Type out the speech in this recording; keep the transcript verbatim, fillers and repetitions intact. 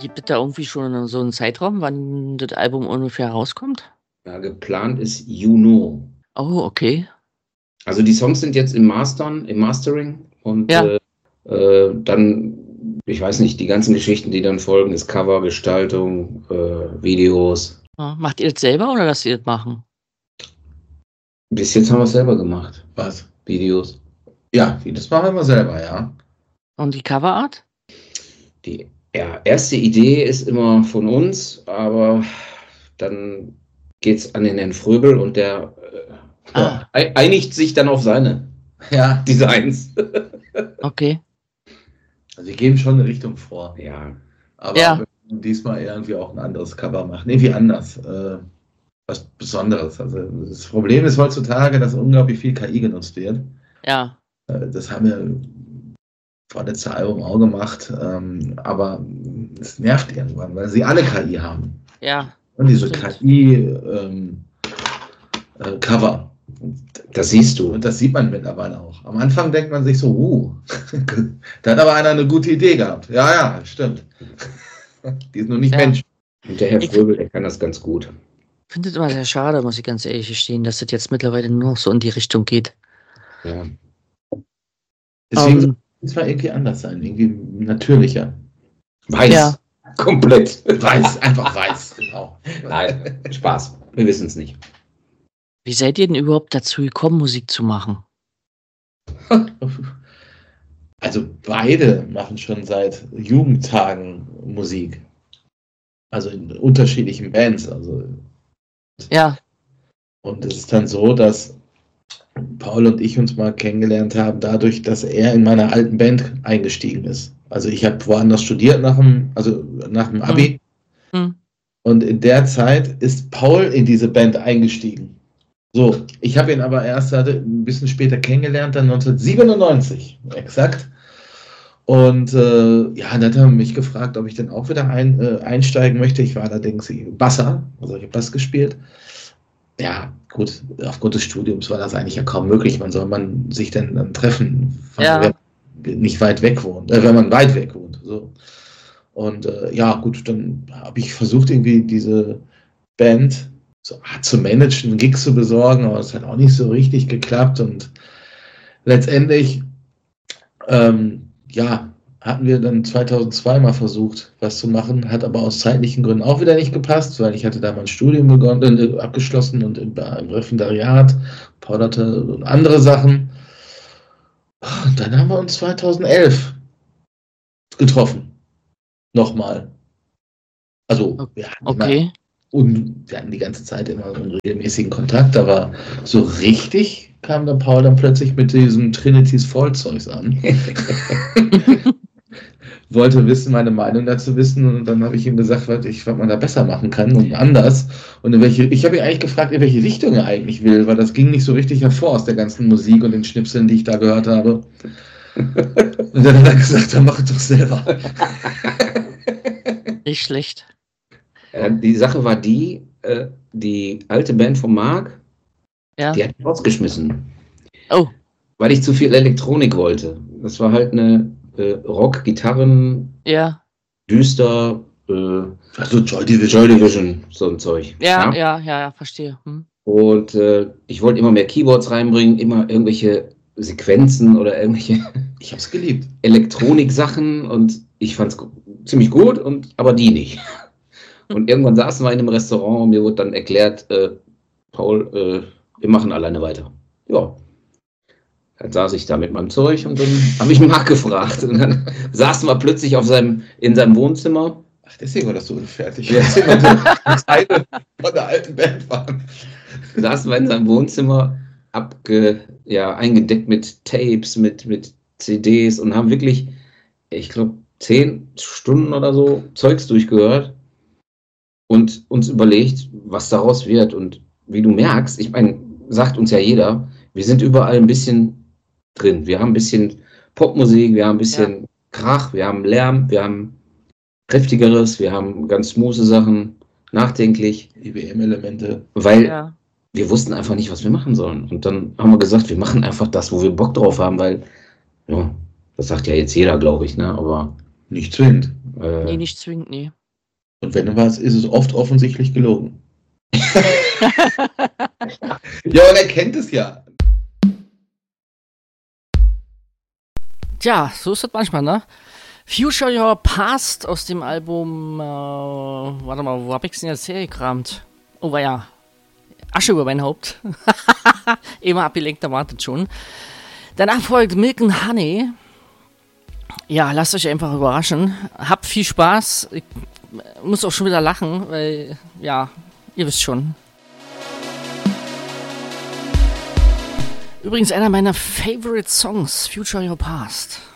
Gibt es da irgendwie schon so einen Zeitraum, wann das Album ungefähr rauskommt? Ja, geplant ist Juni. Oh, okay. Also die Songs sind jetzt im Mastern, im Mastering und Ja. äh, äh, dann, ich weiß nicht, die ganzen Geschichten, die dann folgen, ist Cover, Gestaltung, äh, Videos. Ja. Macht ihr das selber oder lasst ihr das machen? Bis jetzt haben wir es selber gemacht. Was? Videos. Ja, das machen wir selber, ja. Und die Coverart? Die ja, erste Idee ist immer von uns, aber dann geht es an den Herrn Fröbel und der äh, Ah. ja, einigt sich dann auf seine Ja. Designs. Okay. Also wir geben schon eine Richtung vor. Ja. Aber Ja. wir müssen diesmal irgendwie auch ein anderes Cover machen. Irgendwie anders. Äh, was Besonderes. Also das Problem ist heutzutage, dass unglaublich viel K I genutzt wird. Ja. Äh, das haben wir vorletzte Album auch gemacht. Ähm, aber es nervt irgendwann, weil sie alle K I haben. Ja. Und diese Stimmt. K I-Cover. Das siehst du. Und das sieht man mittlerweile auch. Am Anfang denkt man sich so, uh, da hat aber einer eine gute Idee gehabt. Ja, ja, stimmt. Die ist nur nicht Ja. Mensch. Und der Herr Ich- Fröbel, der kann das ganz gut. Ich finde es immer sehr schade, muss ich ganz ehrlich gestehen, dass das jetzt mittlerweile nur noch so in die Richtung geht. Ja. Deswegen Ähm, soll es zwar irgendwie anders sein, irgendwie natürlicher. Weiß. Ja. Komplett. Weiß, einfach weiß, genau. Nein, Spaß. Wir wissen es nicht. Wie seid ihr denn überhaupt dazu gekommen, Musik zu machen? Also beide machen schon seit Jugendtagen Musik. Also in unterschiedlichen Bands. Also Ja. Und es ist dann so, dass Paul und ich uns mal kennengelernt haben, dadurch, dass er in meiner alten Band eingestiegen ist. Also ich habe woanders studiert nach dem, also nach dem Abi. Hm. Und in der Zeit ist Paul in diese Band eingestiegen. So, ich habe ihn aber erst hatte, ein bisschen später kennengelernt, dann neunzehnhundertsiebenundneunzig, exakt. Und äh, ja, dann hat er mich gefragt, ob ich dann auch wieder ein, äh, einsteigen möchte. Ich war allerdings Basser, also ich habe Bass gespielt. Ja, gut, aufgrund des Studiums war das eigentlich ja kaum möglich. Wann soll man sich denn dann treffen, Ja. wenn man nicht weit weg wohnt, äh, wenn man weit weg wohnt. So. Und äh, ja, gut, dann habe ich versucht, irgendwie diese Band so ah, zu managen, Gigs zu besorgen, aber es hat auch nicht so richtig geklappt. Und letztendlich, ähm, ja, hatten wir dann zweitausendzwei mal versucht, was zu machen, hat aber aus zeitlichen Gründen auch wieder nicht gepasst, weil ich hatte da mein Studium begonnen, äh, abgeschlossen und im, im Referendariat, Paul hatte andere Sachen. Und dann haben wir uns zweitausendelf getroffen. Nochmal. Also, wir hatten, Okay. immer, und wir hatten die ganze Zeit immer so einen regelmäßigen Kontakt, aber so richtig kam dann Paul dann plötzlich mit diesem Trinity's Fall-Zeugs an. Wollte wissen, meine Meinung dazu wissen, und dann habe ich ihm gesagt, was, ich, was man da besser machen kann und anders. Und in welche, ich habe ihn eigentlich gefragt, in welche Richtung er eigentlich will, weil das ging nicht so richtig hervor aus der ganzen Musik und den Schnipseln, die ich da gehört habe. Und dann hat er gesagt, dann mach es doch selber. Nicht schlecht. Äh, die Sache war die, äh, die alte Band von Marc, Ja. die hat mich rausgeschmissen, Oh. weil ich zu viel Elektronik wollte. Das war halt eine äh, Rock, Gitarren, Ja. düster, äh, Also Joy Division. Joy Division, so ein Zeug. Ja, ja, ja, ja, verstehe. Hm. Und äh, ich wollte immer mehr Keyboards reinbringen, immer irgendwelche Sequenzen oder irgendwelche Ich habe es geliebt. Elektronik-Sachen, und ich fand es gu- ziemlich gut, und aber die nicht. Und irgendwann saßen wir in einem Restaurant und mir wurde dann erklärt, äh, Paul, äh, wir machen alleine weiter. Ja. Dann saß ich da mit meinem Zeug und dann habe ich Marc gefragt. Und dann saßen wir plötzlich auf seinem, in seinem Wohnzimmer. Ach, deswegen war das so fertig. Ja. Weil so Teile von der alten Band waren. saßen wir in seinem Wohnzimmer, abge, ja, eingedeckt mit Tapes, mit, mit C Ds, und haben wirklich, ich glaube, zehn Stunden oder so Zeugs durchgehört und uns überlegt, was daraus wird. Und wie du merkst, ich meine, sagt uns ja jeder, wir sind überall ein bisschen drin. Wir haben ein bisschen Popmusik, wir haben ein bisschen Krach, wir haben Lärm, wir haben kräftigeres, wir haben ganz smooth Sachen, nachdenklich, E B M-Elemente. weil Ja. wir wussten einfach nicht, was wir machen sollen. Und dann haben wir gesagt, wir machen einfach das, wo wir Bock drauf haben, weil, ja, das sagt ja jetzt jeder, glaube ich, ne? Aber Nicht zwingend. Äh, Nee, nicht zwingend, nee. Und wenn was, ist es oft offensichtlich gelogen. Ja, und er kennt es ja. Tja, so ist das manchmal, ne? Future Your Past aus dem Album, äh, warte mal, wo hab ich's denn jetzt hergekramt? Oh, war ja, Asche über mein Haupt. Immer abgelenkt, da wartet schon. Danach folgt Milk and Honey. Ja, lasst euch einfach überraschen. Habt viel Spaß. Ich muss auch schon wieder lachen, weil, ja, ihr wisst schon. Übrigens einer meiner Favorite Songs, Future Your Past.